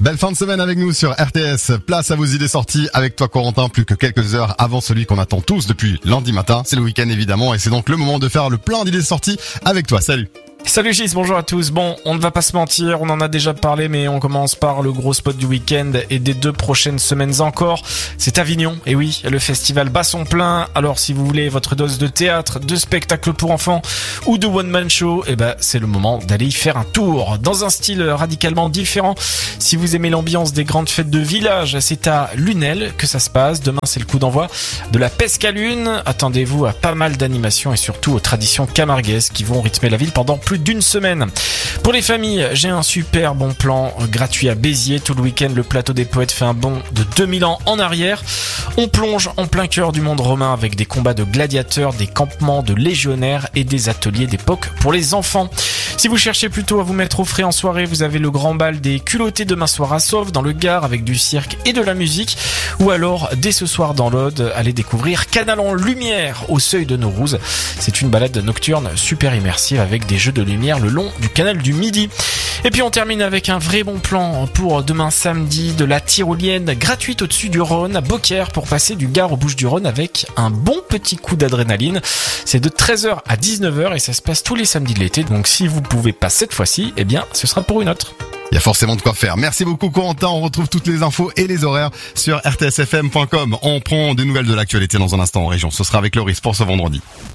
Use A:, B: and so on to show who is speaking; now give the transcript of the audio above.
A: Belle fin de semaine avec nous sur RTS. Place à vos idées sorties avec toi Corentin, plus que quelques heures avant celui qu'on attend tous depuis lundi matin. C'est le week-end évidemment et c'est donc le moment de faire le plein d'idées sorties avec toi. Salut.
B: Salut Gis, bonjour à tous. Bon, on ne va pas se mentir, on en a déjà parlé, mais on commence par le gros spot du week-end et des 2 prochaines semaines encore. C'est Avignon, et oui, le festival bat son plein. Alors si vous voulez votre dose de théâtre, de spectacle pour enfants ou de one-man show, c'est le moment d'aller y faire un tour. Dans un style radicalement différent, si vous aimez l'ambiance des grandes fêtes de village, c'est à Lunel que ça se passe. Demain, c'est le coup d'envoi de la pesque à lune. Attendez-vous à pas mal d'animations et surtout aux traditions camarguaises qui vont rythmer la ville pendant plus d'une semaine. Pour les familles, j'ai un super bon plan gratuit à Béziers. Tout le week-end, le plateau des poètes fait un bond de 2000 ans en arrière. On plonge en plein cœur du monde romain avec des combats de gladiateurs, des campements de légionnaires et des ateliers d'époque pour les enfants. Si vous cherchez plutôt à vous mettre au frais en soirée, vous avez le grand bal des culottés demain soir à Sauve dans le Gard avec du cirque et de la musique. Ou alors, dès ce soir dans l'Aude, allez découvrir Canal en lumière au seuil de Naurouse. C'est une balade nocturne super immersive avec des jeux de lumière le long du canal du Midi. Et puis on termine avec un vrai bon plan pour demain samedi, de la tyrolienne gratuite au-dessus du Rhône à Beaucaire pour passer du Gard aux Bouches-du-Rhône avec un bon petit coup d'adrénaline. C'est de 13h à 19h et ça se passe tous les samedis de l'été. Donc si vous pouvez pas cette fois-ci, ce sera pour une autre.
A: Il y a forcément de quoi faire. Merci beaucoup Corentin, on retrouve toutes les infos et les horaires sur rtsfm.com. On prend des nouvelles de l'actualité dans un instant en région. Ce sera avec Loris pour ce vendredi.